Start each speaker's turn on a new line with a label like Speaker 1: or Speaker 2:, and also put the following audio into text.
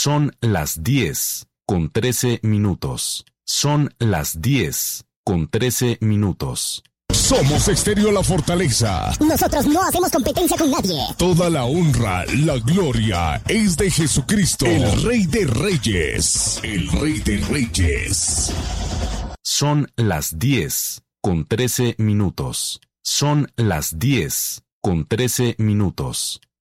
Speaker 1: Son las 10:13. Son las 10:13.
Speaker 2: Somos Estéreo La Fortaleza.
Speaker 3: Nosotros no hacemos competencia con nadie.
Speaker 2: Toda la honra, la gloria es de Jesucristo, el Rey de Reyes. El Rey de Reyes.
Speaker 1: Son las 10:13. Son las 10:13.